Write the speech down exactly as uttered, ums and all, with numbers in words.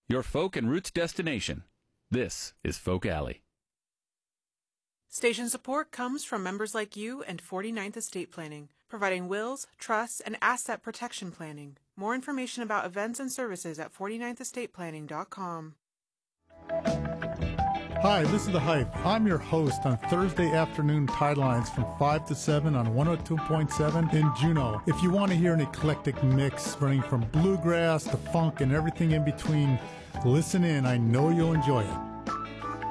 your folk and roots destination. This is Folk Alley. Station support comes from members like you and forty-ninth Estate Planning, providing wills, trusts, and asset protection planning. More information about events and services at forty-ninth estate planning dot com. Hi, this is The Hype. I'm your host on Thursday afternoon Tidelines from five to seven on one oh two point seven in Juneau. If you want to hear an eclectic mix running from bluegrass to funk and everything in between, listen in. I know you'll enjoy it.